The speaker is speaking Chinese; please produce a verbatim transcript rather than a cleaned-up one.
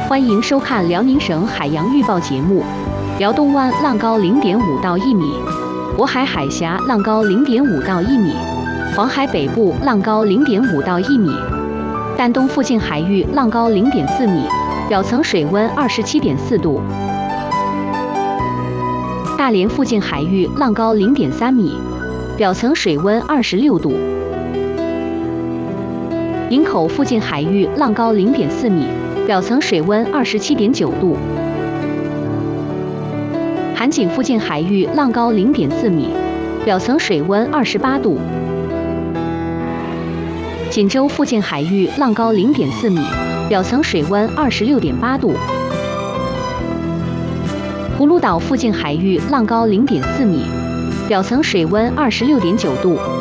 欢迎收看辽宁省海洋预报节目。辽东湾浪高零点五到一米，渤海海峡浪高零点五到一米，黄海北部浪高零点五到一米，丹东附近海域浪高零点四米，表层水温二十七点四度。大连附近海域浪高零点三米，表层水温二十六度。营口附近海域浪高零点四米，表层水温二十七点九度。韩景附近海域浪高零点四米，表层水温二十八度。锦州附近海域浪高零点四米，表层水温二十六点八度。葫芦岛附近海域浪高零点四米，表层水温二十六点九度。